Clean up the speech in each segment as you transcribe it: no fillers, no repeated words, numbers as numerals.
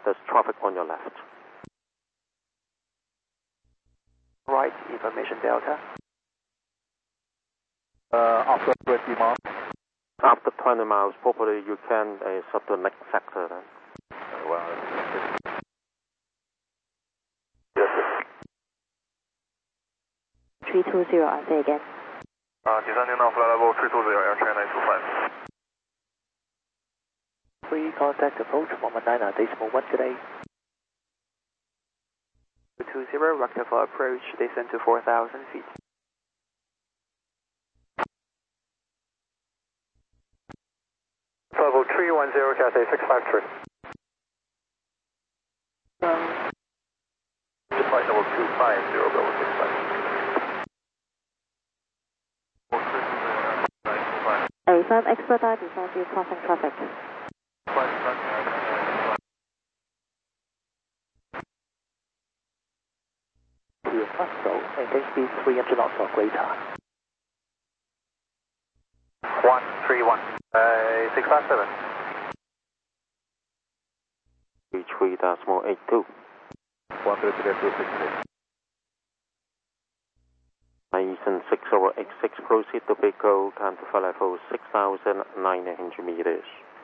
there's traffic on your left. Right, information Delta. After 20 miles. After 20 miles, probably you can sub the next sector then. Well, 320, I'll say again. descending now, flight level 320, Air China 225. Free contact approach 119 decimal 1 today. 220, rectifier approach, descend to 4,000 feet. Level 310, Cathay 653. Flight level 250, level 650. A5 expedite descend to crossing traffic. To Muscle, maintain speed 300 knots or greater. 131. 657. 33.82. 133.26. Mason 6086, proceed to Pico, counter flight level 6,900 meters.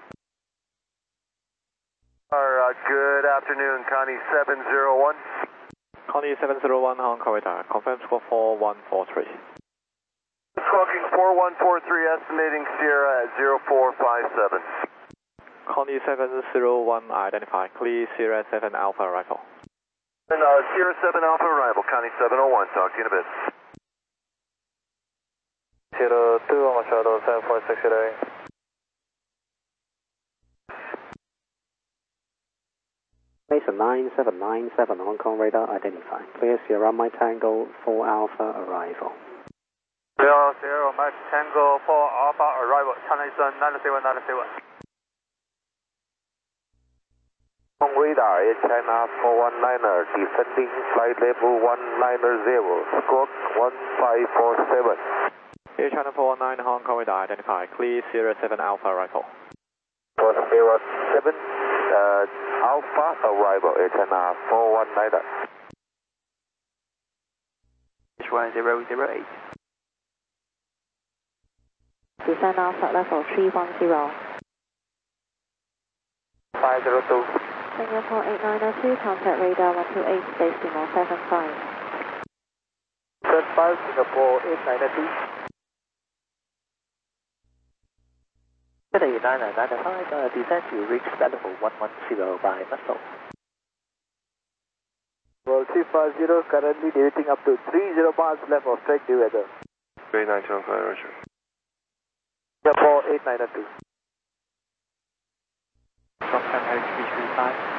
Good afternoon, Connie 701. Connie 701, Hong Kong radar, confirm score 4143. Squawking 4143, estimating Sierra at 0457. Connie 701, identify, clear Sierra 7 Alpha arrival. And Sierra 7 Alpha arrival, Connie 701, talk to you in a bit. 02 on shuttle 746 today. Mason 9797, Hong Kong radar identified. Clear Sierra Mike Tango 4 Alpha arrival. Clear Sierra Mike Tango 4 Alpha arrival, China 907. Hong Kong radar, Air China 419er, descending flight level 190, squawk 1547. Air China 419, Hong Kong radar, identify, clear Sierra 7 Alpha arrival. For Sierra 7 Alpha arrival, Air China 419er. H1008. Descend now, flight level 310. 502. Singapore 8902, contact radar 128, decimal 75. Third 5, Singapore 8902. Cathay 9995, descend to reach flight level 110 by Muscle. Roll 350, currently deviating up to 30 miles left of straight due weather. 392, Roger. Singapore 8902. Confirm HP 35.